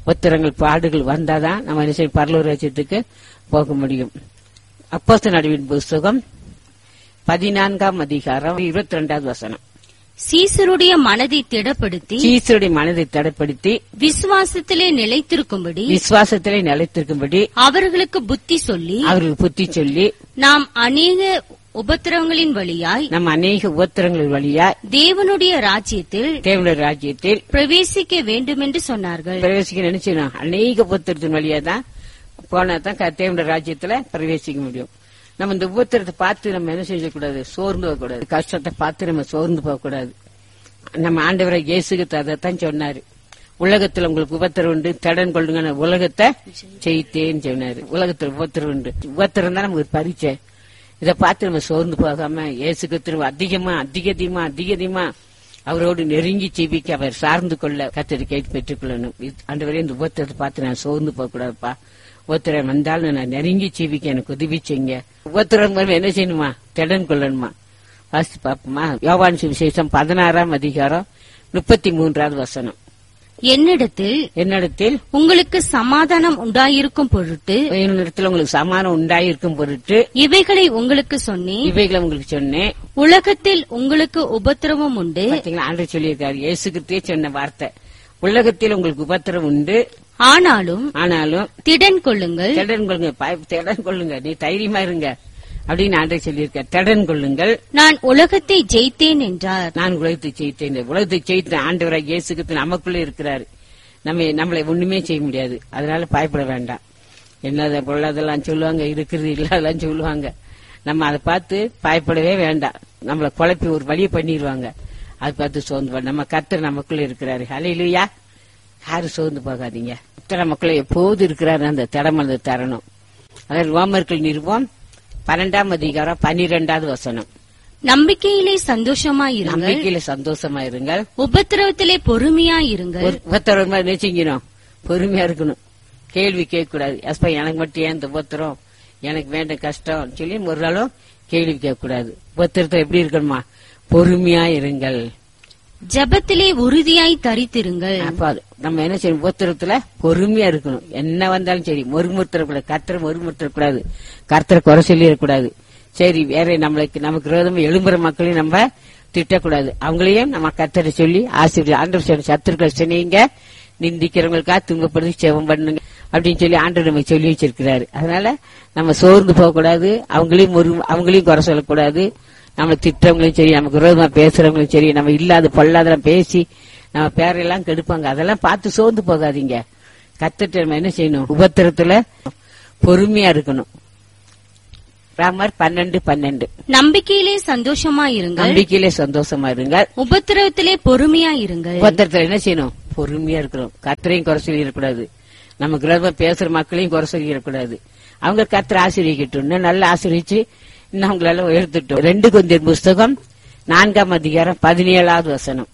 உபத்திரங்கள் பாடுகள் வந்தாதான் நம்ம என்ன செய்ய பரலோக ராஜ்யத்துக்கு போக முடியும். அப்போஸ்தலர் நடுவின் புஸ்தகம் 14ஆம் அதிகாரம் 22வது வசனம். சீசருடைய மனதை திடப்படுத்தி விசுவாசத்திலே நிலைத்திருக்கும்படி அவர்களுக்கு புத்தி சொல்லி நாம் அநேக உபத்திரவங்களின் வழியாய் தேவனுடைய ராஜ்யத்தில் பிரவேசிக்க வேண்டும் என்று சொன்னார்கள். பிரவேசிக்க நினைச்சோம். அநேக உபத்திரத்தின் வழியா தான் போனாதான் தேவனுடைய ராஜ்யத்துல பிரவேசிக்க முடியும். நம்ம இந்த உபத்திரத்தை பார்த்து நம்ம என்ன செய்யக்கூடாது, சோர்ந்து போகக்கூடாது. கஷ்டத்தை பார்த்து நம்ம சோர்ந்து போகக்கூடாது. நம்ம ஆண்டவரை இயேசுக்கு அதைத்தான் சொன்னாரு. உலகத்துல உங்களுக்கு உபத்திரம் உண்டு, தடன் கொள்ளுங்க, உலகத்தை ஜெயித்தேன்னு சொன்னாரு. உலகத்துல உபத்திரம் உண்டு. உபத்திரம் தான் நமக்கு பரிச்சை. இதை பார்த்து நம்ம சோர்ந்து போகாம இயேசுக்கு திரும்ப அதிகமா அவரோடு நெருங்கி ஜெபிக்க அவர் சார்ந்து கொள்ள கர்த்தரை கேட்டு பெற்றுக்கொள்ளணும். ஆண்டவரே இந்த உபத்திரத்தை பார்த்து நான் சோர்ந்து போக கூடாதுப்பா. உபத்திரம் வந்தாலும் நான் நெருங்கி ஜீவிக்க எனக்கு உதவி செய்யுங்க. உபத்திரம் என்ன செய்யணுமா, திடன் கொள்ளணுமா. வாசி பாப்போமா. யோவான் சுவிசேஷம் 16ஆம் அதிகாரம் 33வது வசனம். என்னிடத்தில் உங்களுக்கு சமாதானம் உண்டாயிருக்கும் பொருட்டு, என்னிடத்தில் உங்களுக்கு சமாதானம் உண்டாயிருக்கும் பொருட்டு இவைகளை உங்களுக்கு சொன்னேன். உலகத்தில் உங்களுக்கு உபத்திரவம் உண்டு. ஆண்டவர் சொல்லியிருக்காரு. இயேசு கிறிஸ்துவே சொன்ன வார்த்தை. உலகத்தில் உங்களுக்கு உபத்திரம் உண்டு, ஆனாலும் திடன் கொள்ளுங்கள். திடன் கொள்ளுங்க, நீ தைரியமா இருங்க அப்படின்னு ஆண்டவர் சொல்லியிருக்கார். திடன் கொள்ளுங்கள், நான் உலகத்தை ஜெயித்தேன் என்றார். நான் உலகத்தை ஜெயித்தேன். உலகத்தை ஜெயித்த ஆண்டவராக இயேசு கிறிஸ்து நமக்குள்ள இருக்கிறாரு. நம்மளை ஒண்ணுமே செய்ய முடியாது. அதனால பயப்பட வேண்டாம். என்னத பொருளாதெல்லாம் சொல்லுவாங்க, இருக்கிறது இல்லாதெல்லாம் சொல்லுவாங்க. நம்ம அதை பார்த்து பயப்படவே வேண்டாம். நம்மளை குழப்பி ஒரு வழியை பண்ணிடுவாங்க. அதை பார்த்து சோர்ந்து நம்ம கர்த்தர் நமக்குள்ள இருக்கிறாரு. ஹல்லேலூயா. யாரும் சோர்ந்து போகாதீங்க. இத்தனை மக்கள் எப்போது இருக்கிறாரு அந்த திடமனதை தரணும். அதாவது ரோமர்கள் நிருபம் 12ஆம் அதிகாரம் 12வது வசனம். நம்பிக்கையிலே சந்தோஷமாயிருங்கள், உபத்திரவத்திலே பொறுமையாயிருங்கள். உபத்திரவமா நினைச்சீங்கணும், பொறுமையா இருக்கணும். கேள்வி கேட்க கூடாது. எஸ்பா எனக்கு மட்டும் ஏன் இந்த உபத்திரம், எனக்கு வேண்ட கஷ்டம் சொல்லி ஒரு நாளும் கேள்வி கேட்க கூடாது. உபத்திரத்தை எப்படி இருக்கணுமா, பொறுமையா இருங்கள். ஜெபத்திலே உறுதியாய் தரித்திருங்கள். நம்ம என்ன செய்யணும், உபத்திரத்துல பொறுமையா இருக்கணும். என்ன வந்தாலும் சரி, மொறுமுறுத்தக்கூடாது. கர்த்தரை மொறுமுறுத்தக்கூடாது, கர்த்தரை குறை சொல்லிடக்கூடாது. சரி, வேற நமக்கு விரோதமா எழும்புற மக்களையும் நம்ம திட்டக்கூடாது. அவங்களையும் நம்ம கர்த்தரை சொல்லி ஆசீர்வாதம். ஆண்டவர் சத்துருக்கள் சொன்னீங்க, நிந்திக்கிறவங்களுக்கா துன்பப்படுத்தி செவம் பண்ணுங்க அப்படின்னு சொல்லி ஆண்டவர் நம்ம சொல்லி வச்சிருக்கிறாரு. அதனால நம்ம சோர்ந்து போக கூடாது. அவங்களையும் குறை சொல்லக்கூடாது. நம்ம திட்டவங்களும் சரி, நமக்கு விரோதமா பேசுறவங்களும் சரி, நம்ம இல்லாத பொல்லாதெல்லாம் பேசி நம்ம பேரெல்லாம் கெடுப்பாங்க. அதெல்லாம் பார்த்து சோர்ந்து போகாதீங்க. கர்த்தர்ட்ட நம்ம என்ன செய்யணும், உபத்திரத்துல பொறுமையா இருக்கணும். ராமர் 12:12. நம்பிக்கையிலே சந்தோஷமா இருங்கள், உபத்திரவத்திலே பொறுமையா இருங்கள். உபத்திரத்துல என்ன செய்யணும், பொறுமையா இருக்கணும். கர்த்தரையும் குறை சொல்லிடக்கூடாது. நமக்கு விரோதமா பேசுற மக்களையும் குறை சொல்லிடக்கூடாது. அவங்க கர்த்தரை ஆசீர்வதிக்கட்டும், இன்னும் நல்லா ஆசீர்வதிச்சு இன்னும் அவங்களால உயர்த்திட்டோம். 2 கொரிந்தியர் புஸ்தகம் 4ஆம் அதிகாரம் 17வது வசனம்.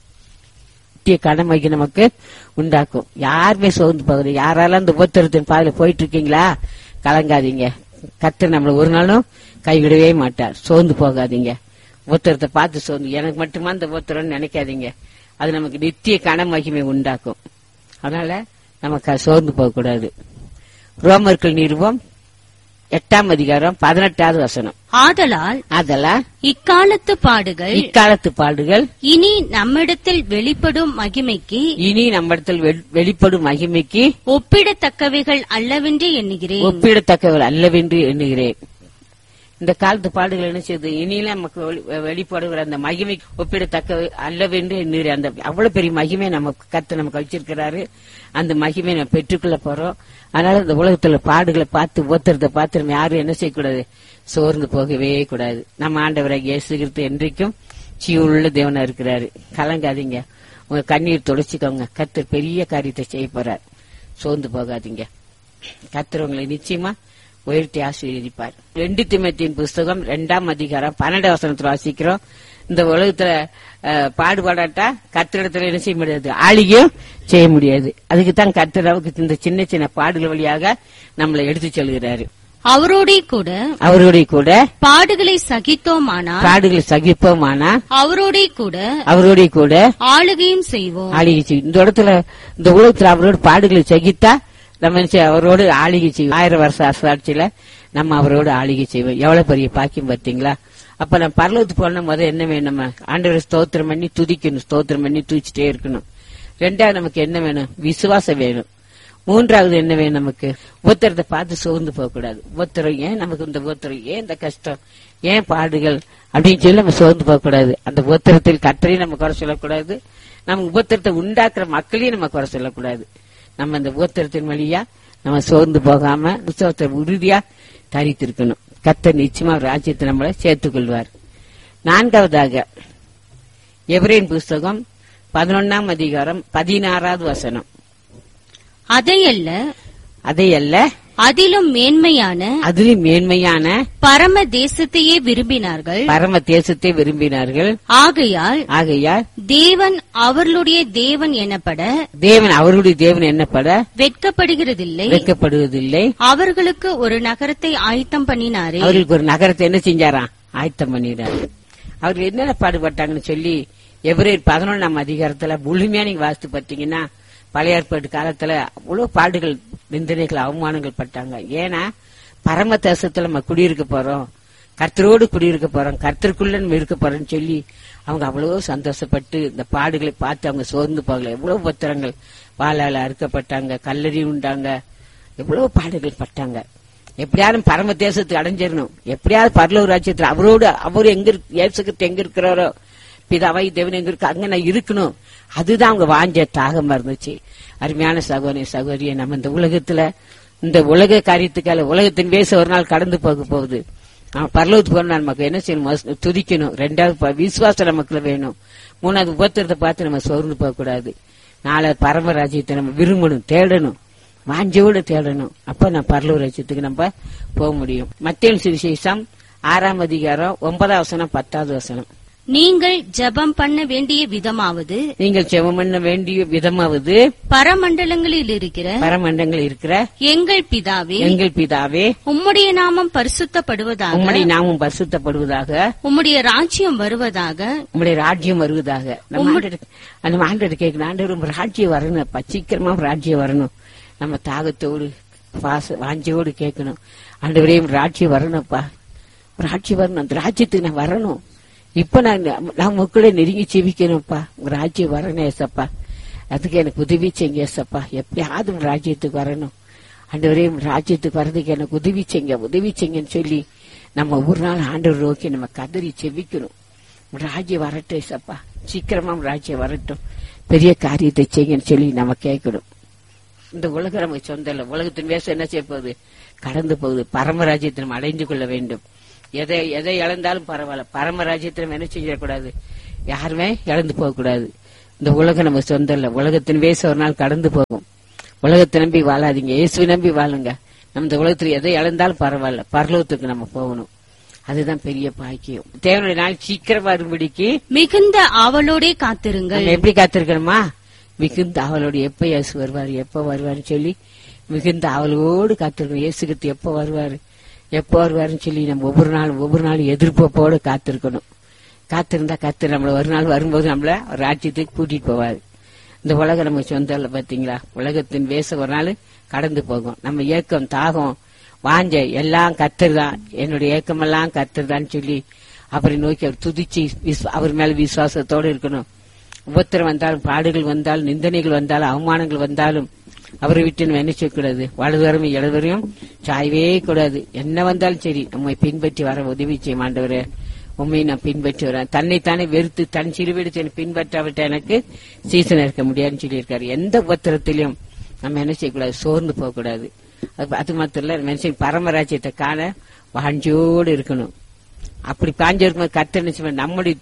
கடமைக்கு நமக்கு உண்டாக்கும். யாருமே சோர்ந்து போகுது. யாராலும் அந்த உபத்திரத்தின் பாதையில போயிட்டு இருக்கீங்களா, கலங்காதீங்க. கர்த்தர் நம்மள ஒரு நாளும் கைவிடவே மாட்டார். சோர்ந்து போகாதீங்க. உபத்திரத்தை பார்த்து சோர்ந்து எனக்கு மட்டுமா அந்த உபத்திரம்னு நினைக்காதீங்க. அது நமக்கு நித்திய கனமகிமை உண்டாக்கும். அதனால நமக்கு சோர்ந்து போக கூடாது. ரோமர்கள் நிருபம் 8ஆம் அதிகாரம் 18வது வசனம். ஆதலால் இக்காலத்து பாடுகள் இனி நம்மிடத்தில் வெளிப்படும் மகிமைக்கு ஒப்பிடத்தக்கவைகள் அல்லவென்று எண்ணுகிறேன். இந்த காலத்து பாடுகள் என்ன செய்யுது, இனியெல்லாம் நமக்கு வெளிப்படுகிற அந்த மகிமை ஒப்பிடத்தக்க அல்லவென்று எண்ணுகிறேன். அந்த அவ்வளவு பெரிய மகிமை நமக்கு கர்த்தர் நமக்கு வச்சிருக்கிறாரு. அந்த மகிமை நம்ம பெற்றுக்கொள்ள போறோம். அதனால இந்த உலகத்துல பாடுகளை பார்த்து உபத்திரத்தை பார்த்து நம்ம யாரும் என்ன செய்யக்கூடாது, சோர்ந்து போகவே கூடாது. நம்ம ஆண்டவராகிய இயேசு கிறிஸ்து என்றைக்கும் ஜீவனுள்ள தேவனா இருக்கிறாரு. கலங்காதீங்க, உங்க கண்ணீர் துடைச்சிக்கோங்க. கர்த்தர் பெரிய காரியத்தை செய்ய போறார். சோர்ந்து போகாதீங்க. கர்த்தர் உங்களை நிச்சயமா உயர்த்தி ஆசீர்வதிப்பார். 2 தீமோத்தேயுவின் புஸ்தகம் 2ஆம் அதிகாரம் 12 வசனத்துல வாசிக்கிறோம். இந்த உலகத்துல பாடுபாடாட்டா கர்த்தரிடத்துல என்ன செய்ய முடியாது, ஆளுகையும் செய்ய முடியாது. அதுக்குத்தான் கர்த்தர் இந்த சின்ன சின்ன பாடுகள் வழியாக நம்மளை எடுத்து செல்கிறாரு. அவரோடே கூட பாடுகளை சகிப்போமானா அவரோடே கூட ஆளுகையும் செய்வோம். இந்த இடத்துல இந்த உலகத்துல அவரோட பாடுகளை சகித்தா நம்ம அவரோடு ஆளுகை செய்வோம். 1000 வருஷ அரசாட்சியில நம்ம அவரோடு ஆளுகை செய்வோம். எவ்வளவு பெரிய பாக்கியம் பார்த்தீங்களா? அப்ப நம்ம பரலோகத்துக்கு போன முதல் என்ன வேணும்? நம்ம ஆண்டவரை ஸ்தோத்திரம் பண்ணி துதிக்கணும், ஸ்தோத்திரம் பண்ணி துதிச்சுட்டே இருக்கணும். 2வது நமக்கு என்ன வேணும்? விசுவாசம் வேணும். 3வது என்ன வேணும்? நமக்கு உபத்திரத்தை பார்த்து சோர்ந்து போக கூடாது. உபத்திரம் ஏன் நமக்கு இந்த உபத்திரம், ஏன் இந்த கஷ்டம், ஏன் பாடுகள் அப்படின்னு சொல்லி நம்ம சோர்ந்து போக கூடாது. அந்த உபத்திரத்தில் கர்த்தரையும் நம்ம குறை சொல்லக்கூடாது, நம்ம உபத்திரத்தை உண்டாக்குற மக்களையும் நம்ம குறை சொல்லக்கூடாது. நம்ம அந்த உபத்திரத்தின் வழியா நம்ம சோர்ந்து போகாம விசுவாசத்தை உறுதியா தரித்திருக்கணும். கர்த்தர் நிச்சயமா ராஜ்யத்தை நம்மளை சேர்த்துக் கொள்வார். 4வதாக எபிரேயர் புஸ்தகம் 11ஆம் அதிகாரம் 16வது வசனம். அதையல்ல அதிலும் மேன்மையான பரம தேசத்தையே விரும்பினார்கள். ஆகையால் தேவன் அவர்களுடைய தேவன் எனப்பட வெட்கப்படுவதில்லை. அவர்களுக்கு ஒரு நகரத்தை ஆயத்தம் பண்ணினாரே. அவர்களுக்கு ஒரு நகரத்தை என்ன செஞ்சாராம்? ஆயத்தம் பண்ணினார். அவர்கள் என்னென்ன பாடுபட்டாங்கன்னு சொல்லி எபிரேயர் 11ஆம் அதிகாரத்துல முழுமையா நீங்க வாசித்து பார்த்தீங்கன்னா, பழைய ஏற்பாட்டு காலத்துல அவ்வளவு பாடுகள், நிந்தனைகள், அவமானங்கள் பட்டாங்க. ஏன்னா பரம தேசத்துல நம்ம குடியிருக்க போறோம், கர்த்தரோடு குடியிருக்க போறோம், கர்த்தருக்குள்ள நம்ம இருக்க போறோம்னு சொல்லி அவங்க அவ்வளவு சந்தோஷப்பட்டு இந்த பாடுகளை பார்த்து அவங்க சோர்ந்து போகல. எவ்வளவு உபத்திரங்கள், வாளால அறுக்கப்பட்டாங்க, கல்லறி உண்டாங்க, எவ்வளவு பாடுகள் பட்டாங்க. எப்படியாவது பரம தேசத்துக்கு அடைஞ்சிடணும், எப்படியாவது பரலோக ராஜ்யத்துல அவரு எங்க இயேசுகிறிஸ்து எங்க இருக்கிறாரோ, பிதாவை தேவன் எங்க இருக்கு அங்க நான் இருக்கணும். அதுதான் அவங்க வாஞ்ச தாகமா இருந்துச்சு. அருமையான சகோதரி சகோதரியை, நம்ம இந்த உலகத்துல இந்த உலக காரியத்துக்கால உலகத்தின் வேச ஒரு நாள் கடந்து போக போகுது. நம்ம பரலோகத்துக்கு போனா நமக்கு என்ன செய்யணும்? துதிக்கணும். 2வது விசுவாசம் நமக்குள்ள வேணும். 3வது உபத்திரத்தை பார்த்து நம்ம சோர்ந்து போக கூடாது. 4வது பரமராஜ்யத்தை நம்ம விரும்பணும், தேடணும், வாஞ்சோடு தேடணும். அப்ப நம்ம பரலோக ராஜ்யத்துக்கு நம்ம போக முடியும். மத்தேயு சுவிசேஷம் 6ஆம் அதிகாரம் 9வது வசனம் 10வது வசனம். நீங்கள் ஜெபம் பண்ண வேண்டிய விதமாவது பரமண்டலங்களில் இருக்கிற எங்கள் பிதாவே உம்முடைய நாமம் பரிசுத்தப்படுவதாக, உம்முடைய ராஜ்யம் வருவதாக. நம்ம ஆண்டவர் கேட்கணும், ஆண்டவர் ராஜ்யம் வரணும், சீக்கிரமா ராஜ்யம் வரணும். நம்ம தாகத்தோடு வாஞ்சோடு கேட்கணும், ஆண்டவரே ராஜ்யம் வரணும்ப்பா, ராஜ்யம் வரணும், அந்த ராஜ்யத்துக்கு நான் வரணும். இப்ப நான் மக்களே நெருங்கி ஜெபிக்கணும்ப்பா, உங்க ராஜ்யம் வரணும் ஏசப்பா, அதுக்கு எனக்கு உதவி செய்யுங்க ஏசப்பா, எப்படியாவது ராஜ்யத்துக்கு வரணும், ஆண்டவரே ராஜ்யத்துக்கு வர்றதுக்கு எனக்கு உதவி செய்யுங்கன்னு சொல்லி நம்ம ஒரு நாள் ஆண்டவர் நோக்கி நம்ம கதறி ஜெபிக்கணும். ராஜ்யம் வரட்டும் ஏசப்பா, சீக்கிரமா ராஜ்யம் வரட்டும், பெரிய காரியத்தை செய்யுங்கன்னு சொல்லி நம்ம கேட்கணும். இந்த உலகம் நமக்கு சொந்தம் இல்லை, உலகத்தின் வேஷம் என்ன செய்ய போகுது? கடந்து போகுது. பரமராஜ்யத்தை நம்ம அடைந்து கொள்ள வேண்டும். எதை இழந்தாலும் பரவாயில்ல, பரமராஜ்யத்தை என்ன செஞ்சிடக்கூடாது, யாருமே இழந்து போக கூடாது. இந்த உலகம் நம்ம சொந்தம் இல்ல, உலகத்தின் வேஷம் ஒரு நாள் கடந்து போகும். உலகத்தை நம்பி வாழாதீங்க, இயேசுவை நம்பி வாழுங்க. நம்ம இந்த உலகத்துல எதை இழந்தாலும் பரவாயில்ல, பரலோகத்துக்கு நம்ம போகணும். அதுதான் பெரிய பாக்கியம். தேவனுடைய நாள் சீக்கிரம் வரும்படிக்கு மிகுந்த ஆவலோட காத்திருங்கள். எப்படி காத்திருக்கணுமா? மிகுந்த ஆவலோடு எப்ப இயேசு வருவாருன்னு சொல்லி மிகுந்த ஆவலோடு காத்திருக்கணும். இயேசுக்கு எப்ப வருவாருன்னு சொல்லி நம்ம ஒவ்வொரு நாளும் எதிர்பார்ப்போடு காத்திருக்கணும். காத்திருந்தா கர்த்தர் நம்மள ஒரு நாள் வரும்போது நம்மள ராஜ்யத்துக்கு கூட்டிட்டு போவாரு. இந்த உலகம் நம்ம சொந்தம் இல்ல, பாத்தீங்களா? உலகத்தின் வேஷம் ஒரு நாள் கடந்து போகும். நம்ம ஏக்கம், தாகம், வாஞ்ச எல்லாம் கர்த்தர் தான், என்னுடைய ஏக்கமெல்லாம் கர்த்தர் தான் சொல்லி அவரை நோக்கி அவர் துதிச்சு அவர் மேல விசுவாசத்தோடு இருக்கணும். உபத்திரம் வந்தாலும், பாடுகள் வந்தாலும், நிந்தனைகள் வந்தாலும், அவமானங்கள் வந்தாலும் அவரை விட்டு நம்ம என்ன செய்யக்கூடாது? வலதுவரும் இடதுவரையும் சாயவே கூடாது. என்ன வந்தாலும் சரி, நம்மை பின்பற்றி வர உதவி செய்ய மாண்டவரே, உண்மையை நான் பின்பற்றி வரேன். தன்னைத்தானே வெறுத்து தன் சிறுவெடுத்து பின்பற்றாவிட்ட எனக்கு சீசன் இருக்க முடியாதுன்னு சொல்லியிருக்காரு. எந்த உபத்திரத்திலையும் நம்ம என்ன செய்யக்கூடாது? சோர்ந்து போகக்கூடாது. அது மாத்திரம் இல்ல, மனுஷன் பரமராஜ்யத்தை காண வாஞ்சோடு இருக்கணும். அப்படி பாஞ்சு இருக்கும்போது கர்த்தர் என்ன செய்ய,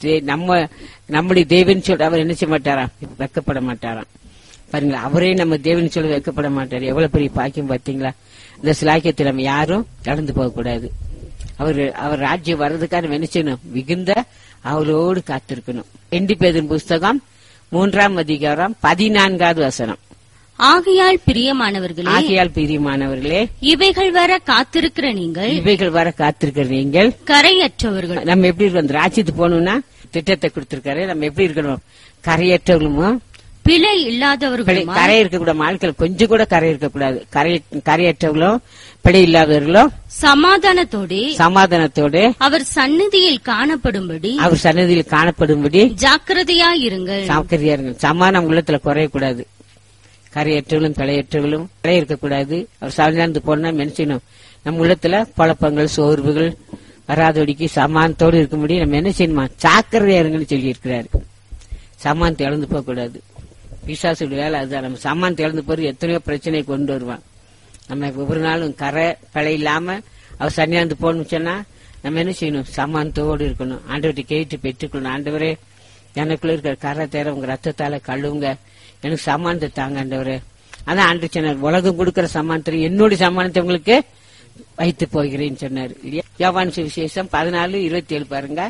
நம்முடைய தேவன் சொல்ற அவர் என்ன செய்ய மாட்டாராம்? வெக்கப்பட மாட்டாராம். பாருங்களா, அவரே நம்ம தேவன் சொல்ல வைக்கப்பட மாட்டாரு. எவ்வளவு பெரிய பாக்கியம் பாத்தீங்களா? இந்த சிலாக்கியத்தில் நம்ம யாரும் கடந்து போக கூடாது. அவர் ராஜ்யம் வர்றதுக்காக நம்ம என்ன செய்யணும்? மிகுந்த அவளோடு காத்திருக்கணும். 2 பேதுரு புஸ்தகம் 3ஆம் அதிகாரம் 14வது வசனம். ஆகையால் பிரியமானவர்களே, இவைகள் வர காத்திருக்கிற நீங்கள் கரையற்றவர்கள். நம்ம எப்படி இருக்கோம்? அந்த ராஜ்யத்துக்கு போகணும்னா திட்டத்தை கொடுத்திருக்காரு. நம்ம எப்படி இருக்கணும்? கரையற்றவர்களும் பிழை இல்லாதவர்களும். கரை இருக்கக்கூடாது, வாழ்க்கையில் கொஞ்சம் கூட கரை இருக்கக்கூடாது. கரையற்றவர்களும் பிழை இல்லாதவர்களும் சமாதானத்தோடு அவர் சந்நிதியில் காணப்படும்படி ஜாக்கிரதையாயிருங்கள். சமாதானம் உள்ளத்துல குறையக்கூடாது. கரையற்றவர்களும் பிழையற்றவர்களும் பிழை இருக்கக்கூடாது. அவர் சார்ந்து போனா மென்சனும் நம்ம உள்ளத்துல குழப்பங்கள் சோர்வுகள் வராதபடிக்கு சமாதானத்தோடு இருக்க முடியும். நம்ம என்ன செய்யணுமா? ஜாக்கிரதையா இருங்கன்னு சொல்லி இருக்கிறாரு. சமாதானத்தை இழந்து போக கூடாது. பிசாசுடைய வேலை அதுதான். நம்ம சமாதானத்தை இழந்து போறது எத்தனையோ பிரச்சனையை கொண்டு வருவான். நம்ம ஒவ்வொரு நாளும் கரை பிழை இல்லாம அவர் சன்னியாந்து போகணும்னு சொன்னா நம்ம என்ன செய்யணும்? சமாதானத்தோடு இருக்கணும். ஆண்டவர்கிட்ட கேட்டு பெற்றுக்கணும். ஆண்டவரே, எனக்குள்ள இருக்கிற கரை தேர உங்க ரத்தத்தால கழுவுங்க, எனக்கு சமாதானத்தை தாங்க ஆண்டவரே. அதான் ஆண்டு சொன்னார், உலகம் கொடுக்கிற சமாதானத்தை என்னுடைய சமாதானத்தை உங்களுக்கு வைத்து போகிறேன்னு சொன்னார். யோவான் சுவிசேஷம் 14:27 பாருங்க.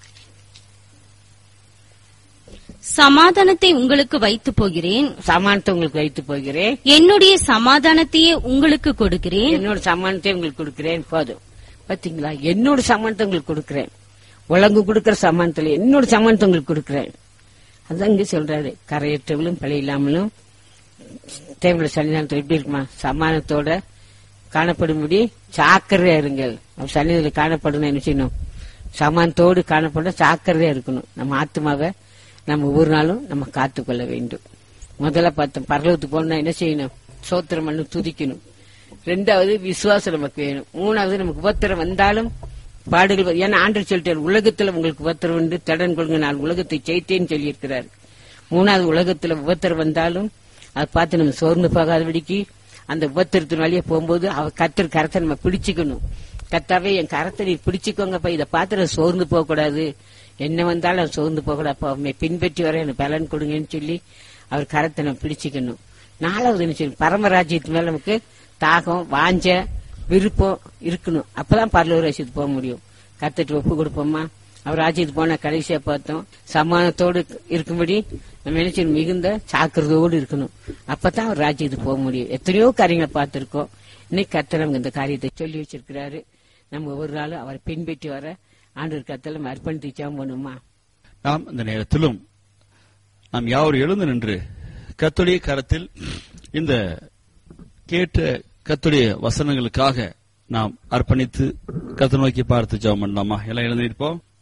சமாதானத்தை உங்களுக்கு வைத்து போகிறேன், என்னுடைய சமாதானத்தையே உங்களுக்கு கொடுக்கிறேன். என்னோட சமாதானத்தை உங்களுக்கு கொடுக்கிறேன். போதும், பாத்தீங்களா? என்னோட சமாதானத்தை உங்களுக்கு கொடுக்கிறேன். உலகம் கொடுக்கிற சமாதானத்துல என்னோட சமாதானத்தை உங்களுக்கு கொடுக்கிறேன். அதான் இங்க சொல்றாரு. கரையற்றவளும் பிழை இல்லாமலும் தேவனுடைய சன்னிதானத்தில் எப்படி இருக்குமா? சமாதானத்தோட காணப்படும்படி ஜாக்கிரதையா இருங்கள். சன்னிதியில் காணப்படணும் என்ன செய்யணும்? சமாதானத்தோடு காணப்பட ஜாக்கிரதையா இருக்கணும். நம்ம ஆத்மாவை நம்ம ஒவ்வொரு நாளும் நம்ம காத்துக்கொள்ள வேண்டும். முதல்ல பார்த்தோம், பரலோகத்துக்கு போனா என்ன செய்யணும்? சோத்திரம் பண்ணி துதிக்கணும். 2வது விசுவாசம் நமக்கு வேணும். 3வது நமக்கு உபத்திரம் வந்தாலும் பாடுகள். ஏன்னா ஆண்டவர் சொல்லிட்டார், உலகத்துல உங்களுக்கு உபத்திரம் உண்டு, தடன் கொள்ளுங்க, நான் உலகத்தை ஜெயித்தேன்னு சொல்லி இருக்கிறார். 3வது உலகத்துல உபத்திரம் வந்தாலும் அதை பார்த்து நம்ம சோர்ந்து போகாதபடிக்கு அந்த உபத்திரத்தின் வழியா போகும்போது அவர் கர்த்தர் கரத்தை நம்ம பிடிச்சுக்கணும். கர்த்தாவே, என் கரத்தை நீ பிடிச்சுக்கோங்கப்பா, இதை பார்த்து சோர்ந்து போக கூடாது, என்ன வந்தாலும் சோர்ந்து போகக்கூடாது, அவனை பின்பற்றி வர எனக்கு பலன் கொடுங்கன்னு சொல்லி அவர் கரத்தை நம்ம பிடிச்சிக்கணும். 4வது என்ன சொல்லணும்? பரமராஜ்யத்து மேல நமக்கு தாகம் வாஞ்ச விருப்பம் இருக்கணும். அப்பதான் பரலோக ராஜ்யத்துக்கு போக முடியும். கர்த்தருக்கு ஒப்பு கொடுப்போமா? அவர் ராஜ்யத்துக்கு போனா கடைசியா பார்த்தோம், சமாதானத்தோடு இருக்கும்படி நம்ம என்ன செய்யணும்? மிகுந்த ஜாக்கிரதையோடு இருக்கணும். அப்பதான் அவர் ராஜ்யத்துக்கு போக முடியும். எத்தனையோ காரியங்களை பார்த்திருக்கோம். இன்னைக்கு கர்த்தர் நமக்கு இந்த காரியத்தை சொல்லி வச்சிருக்கிறாரு. நம்ம ஒவ்வொரு நாளும் அவரை பின்பற்றி வர ஆண்டவர் கர்த்தர் நம்ம அர்ப்பணித்து ஜெபம் பண்ணுமா? நாம் இந்த நேரத்திலும் நாம் யாவரும் எழுந்து நின்று கர்த்தருடைய கரத்தில் இந்த கேட்ட கர்த்தருடைய வசனங்களுக்காக நாம் அர்ப்பணித்து கர்த்தரை நோக்கி பார்த்து ஜெபம் பண்ணலாமா? எல்லாம் எழுந்து நிற்போம்.